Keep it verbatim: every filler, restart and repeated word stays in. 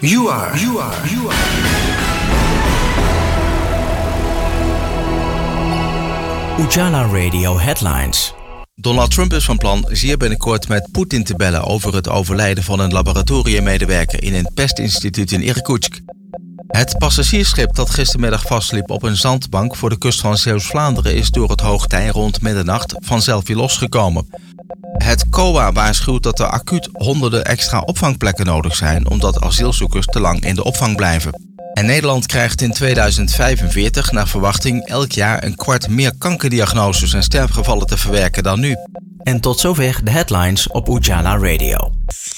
You are, you are, you are. Ujala Radio Headlines. Donald Trump is van plan zeer binnenkort met Poetin te bellen over het overlijden van een laboratoriummedewerker in een pestinstituut in Irkutsk. Het passagiersschip dat gistermiddag vastliep op een zandbank voor de kust van Zeeuws-Vlaanderen is door het hoogtij rond middernacht vanzelf weer losgekomen. Het C O A waarschuwt dat er acuut honderden extra opvangplekken nodig zijn omdat asielzoekers te lang in de opvang blijven. En Nederland krijgt in tweeduizend vijfenveertig naar verwachting elk jaar een kwart meer kankerdiagnoses en sterfgevallen te verwerken dan nu. En tot zover de headlines op Ujala Radio.